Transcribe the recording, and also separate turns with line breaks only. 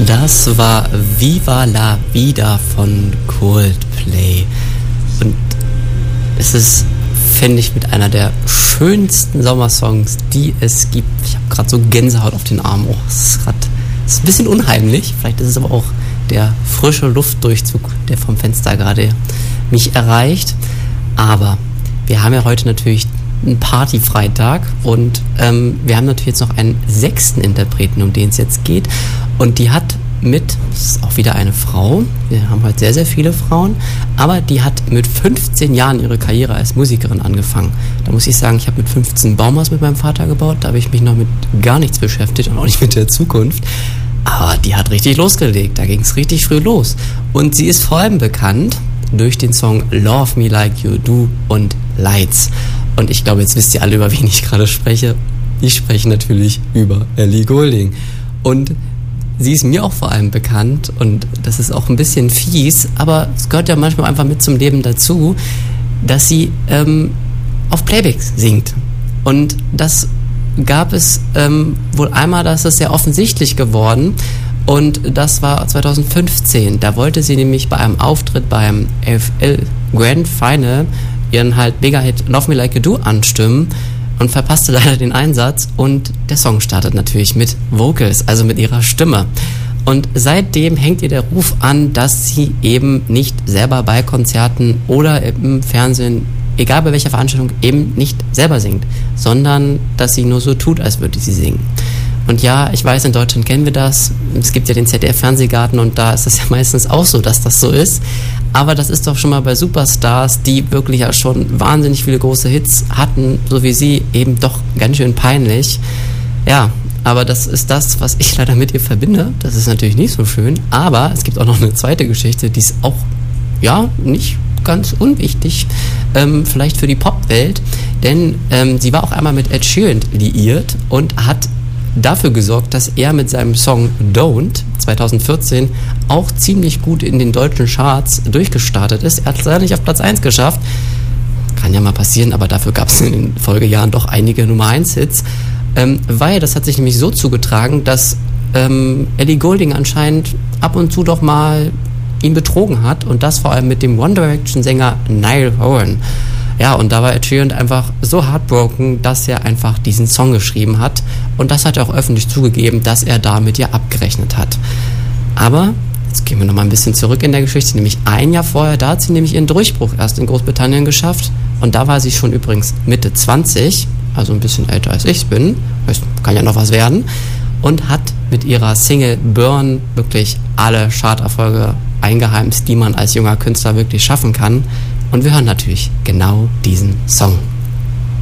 Das war Viva la Vida von Coldplay. Und es ist, finde ich, mit einer der schönsten Sommersongs, die es gibt. Ich habe gerade so Gänsehaut auf den Armen. Oh, es ist ein bisschen unheimlich. Vielleicht ist es aber auch der frische Luftdurchzug, der vom Fenster gerade mich erreicht. Aber wir haben ja heute natürlich einen Partyfreitag und wir haben natürlich jetzt noch einen 6. Interpreten, um den es jetzt geht. Und die hat das ist auch wieder eine Frau, wir haben heute sehr, sehr viele Frauen, aber die hat mit 15 Jahren ihre Karriere als Musikerin angefangen. Da muss ich sagen, ich habe mit 15 Baumhaus mit meinem Vater gebaut, da habe ich mich noch mit gar nichts beschäftigt und auch nicht mit der Zukunft. Aber die hat richtig losgelegt, da ging es richtig früh los. Und sie ist vor allem bekannt durch den Song Love Me Like You Do und Lights. Und ich glaube, jetzt wisst ihr alle, über wen ich gerade spreche. Ich spreche natürlich über Ellie Goulding. Und sie ist mir auch vor allem bekannt und das ist auch ein bisschen fies, aber es gehört ja manchmal einfach mit zum Leben dazu, dass sie auf Playback singt. Und das gab es wohl einmal, das ist sehr offensichtlich geworden und das war 2015. Da wollte sie nämlich bei einem Auftritt beim AFL Grand Final ihren halt Mega-Hit Love Me Like You Do anstimmen und verpasste leider den Einsatz und der Song startet natürlich mit Vocals, also mit ihrer Stimme. Und seitdem hängt ihr der Ruf an, dass sie eben nicht selber bei Konzerten oder im Fernsehen, egal bei welcher Veranstaltung, eben nicht selber singt, sondern dass sie nur so tut, als würde sie singen. Und ja, ich weiß, in Deutschland kennen wir das. Es gibt ja den ZDF-Fernsehgarten und da ist es ja meistens auch so, dass das so ist. Aber das ist doch schon mal bei Superstars, die wirklich ja schon wahnsinnig viele große Hits hatten, so wie sie, eben doch ganz schön peinlich. Ja, aber das ist das, was ich leider mit ihr verbinde. Das ist natürlich nicht so schön. Aber es gibt auch noch eine zweite Geschichte, die ist auch, ja, nicht ganz unwichtig, vielleicht für die Popwelt. Denn sie war auch einmal mit Ed Sheeran liiert und hat dafür gesorgt, dass er mit seinem Song Don't 2014 auch ziemlich gut in den deutschen Charts durchgestartet ist. Er hat es leider nicht auf Platz 1 geschafft. Kann ja mal passieren, aber dafür gab es in den Folgejahren doch einige Nummer 1 Hits. Weil das hat sich nämlich so zugetragen, dass Ellie Goulding anscheinend ab und zu doch mal ihn betrogen hat und das vor allem mit dem One Direction Sänger Niall Horan. Ja, und da war Ed Sheeran einfach so heartbroken, dass er einfach diesen Song geschrieben hat. Und das hat er auch öffentlich zugegeben, dass er da mit ihr abgerechnet hat. Aber jetzt gehen wir nochmal ein bisschen zurück in der Geschichte, nämlich ein Jahr vorher, da hat sie nämlich ihren Durchbruch erst in Großbritannien geschafft. Und da war sie schon übrigens Mitte 20, also ein bisschen älter als ich bin, kann ja noch was werden, und hat mit ihrer Single Burn wirklich alle Charterfolge eingeheimst, die man als junger Künstler wirklich schaffen kann. Und wir hören natürlich genau diesen Song.